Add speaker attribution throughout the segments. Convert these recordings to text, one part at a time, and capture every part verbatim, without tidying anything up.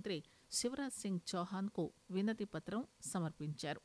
Speaker 1: మంత్రి శివరాజ్ సింగ్ చౌహాన్కు వినతి పత్రం సమర్పించారు.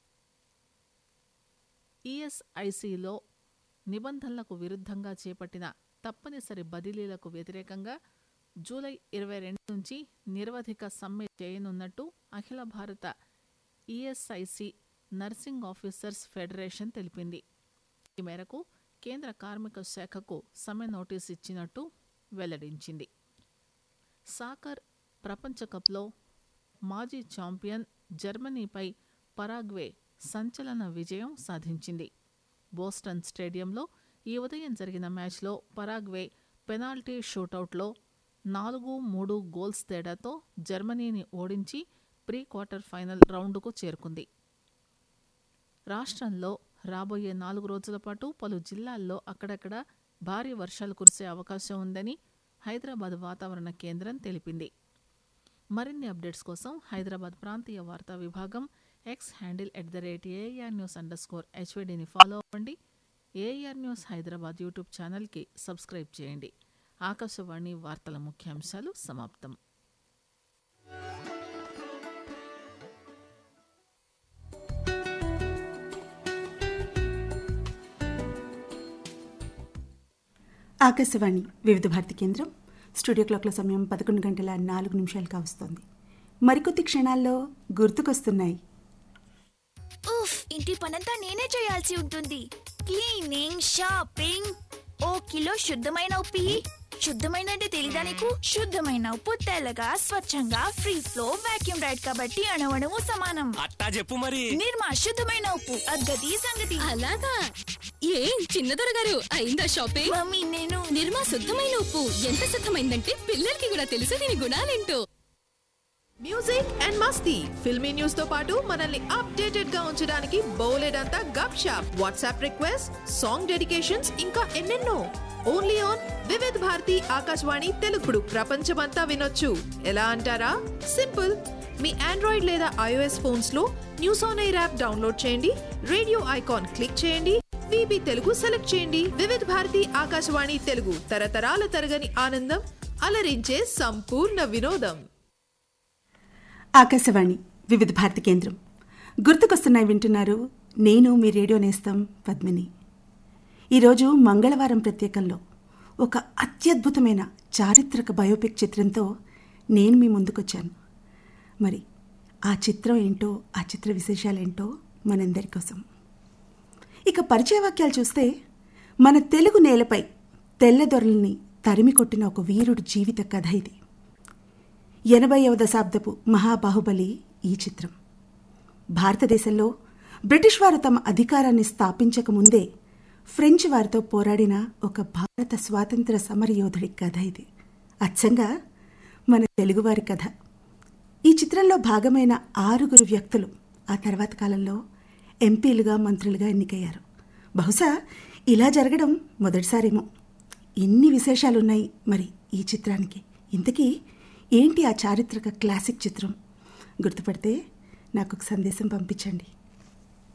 Speaker 1: ఈఎస్ఐసిలో నిబంధనలకు విరుద్ధంగా చేపట్టిన తప్పనిసరి బదిలీలకు వ్యతిరేకంగా జూలై ఇరవై రెండు నుంచి నిరవధిక సమ్మె చేయనున్నట్టు అఖిల భారత ఈఎస్ఐసి నర్సింగ్ ఆఫీసర్స్ ఫెడరేషన్ తెలిపింది. ఈ మేరకు కేంద్ర కార్మిక శాఖకు సమ్మె నోటీసు ఇచ్చినట్టు వెల్లడించింది. సాకర్ ప్రపంచకప్లో మాజీ ఛాంపియన్ జర్మనీపై పరాగ్వే సంచలన విజయం సాధించింది. బోస్టన్ స్టేడియంలో ఈ ఉదయం జరిగిన మ్యాచ్లో పరాగ్వే పెనాల్టీ షూటౌట్లో నాలుగు మూడు గోల్స్ తేడాతో జర్మనీని ఓడించి ప్రీ క్వార్టర్ ఫైనల్ రౌండ్కు చేరుకుంది. రాష్ట్రంలో రాబోయే నాలుగు రోజుల పాటు పలు జిల్లాల్లో అక్కడక్కడ భారీ వర్షాలు కురిసే అవకాశం ఉందని హైదరాబాద్ వాతావరణ కేంద్రం తెలిపింది. మరిన్ని అప్డేట్స్ కోసం హైదరాబాద్ ప్రాంతీయ వార్తా విభాగం X handle at the rate AR news under score హెచ్వీడీని follow అవ్వండి. ఏఆర్ న్యూస్ హైదరాబాద్ యూట్యూబ్ ఛానల్కి సబ్స్క్రైబ్ చేయండి. ఆకాశవాణి వార్తల ముఖ్యాంశాలు సమాప్తం.
Speaker 2: ఆకాశవాణి వివిధ భారతి కేంద్రం స్టూడియో క్లాక్ల సమయం పదకొండు గంటల నాలుగు నిమిషాలు కావస్తోంది. మరికొద్ది క్షణాల్లో గుర్తుకొస్తున్నాయి.
Speaker 3: ఉఫ్, ఇంటి పనంతా నేనే చేయాల్సి ఉంటుంది. క్లీనింగ్, షాపింగ్, ఓ కిలో శుద్ధమైన ఉప్పు, శుద్ధమైన అంటే తెలీదా నీకు? శుద్ధమైన ఉప్పు తెల్లగా స్వచ్ఛంగా ఫ్రీ ఫ్లో వాక్యూమ్ రైడ్ కాబట్టి అణువణువు సమానం.
Speaker 4: అట్టా చెప్పు మరి.
Speaker 3: నిర్మా శుద్ధమైన ఉప్పు, అగ్గది సంగతి.
Speaker 5: అలాగా ఏం చిన్నదొర గారు అయిందా షాపింగ్?
Speaker 3: మమ్మీ నేను
Speaker 5: నిర్మా శుద్ధమైన ఉప్పు ఎంత శుద్ధమైందంటే పిల్లలకి కూడా తెలుసు దీని గుణాలేంటో.
Speaker 6: Music and Masti filmy news తో పాటు మనల్ని అప్డేటెడ్ గా ఉంచడానికి బౌలెడంతా గప్ shop, WhatsApp request, song dedications, ఇంకా ఎన్నెన్నో. ఓన్లీ ఆన్ వివిధ భారతి ఆకాశవాణి తెలుగుడు ప్రపంచమంతా వినొచ్చు. ఎలా అంటారా? సింపుల్. మీ ఆండ్రాయిడ్ లేదా ఐఓఎస్ ఫోన్స్ లో news on air app download చేయండి, రేడియో ఐకాన్ క్లిక్ చేయండి, వీబీ తెలుగు సెలెక్ట్ చేయండి. వివిధ భారతి ఆకాశవాణి తెలుగు, తరతరాల తరగని ఆనందం, అలరించే సంపూర్ణ వినోదం.
Speaker 2: ఆకాశవాణి వివిధ భారతి కేంద్రం గుర్తుకొస్తున్నాయి వింటున్నారు. నేను మీ రేడియో నేస్తం పద్మిని. ఈరోజు మంగళవారం ప్రత్యేకంలో ఒక అత్యద్భుతమైన చారిత్రక బయోపిక్ చిత్రంతో నేను మీ ముందుకొచ్చాను. మరి ఆ చిత్రం ఏంటో, ఆ చిత్ర విశేషాలేంటో మనందరి కోసం. ఇక పరిచయ వాక్యాలు చూస్తే, మన తెలుగు నేలపై తెల్లదొరల్ని తరిమి కొట్టిన ఒక వీరుడి జీవిత కథ ఇది. ఎనభైవ దశాబ్దపు మహాబాహుబలి ఈ చిత్రం. భారతదేశంలో బ్రిటిష్ వారు తమ అధికారాన్ని స్థాపించక ముందే ఫ్రెంచ్ వారితో పోరాడిన ఒక భారత స్వాతంత్ర సమరయోధుడి కథ ఇది. అచ్చంగా మన తెలుగువారి కథ. ఈ చిత్రంలో భాగమైన ఆరుగురు వ్యక్తులు ఆ తర్వాత కాలంలో ఎంపీలుగా, మంత్రులుగా ఎన్నికయ్యారు. బహుశా ఇలా జరగడం మొదటిసారేమో. ఎన్ని విశేషాలున్నాయి మరి ఈ చిత్రానికి. ఇంతకీ ఏంటి ఆ చారిత్రక క్లాసిక్ చిత్రం? గుర్తుపడితే నాకు ఒక సందేశం పంపించండి.